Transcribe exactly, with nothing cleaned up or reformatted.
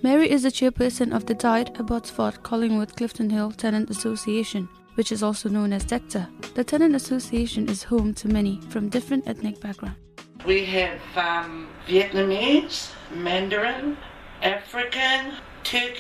Mary is the chairperson of the Died, Abbotsford, Collingwood, Clifton Hill Tenant Association, which is also known as DECTA. The Tenant Association is home to many from different ethnic backgrounds. We have um, Vietnamese, Mandarin, African, Turkish.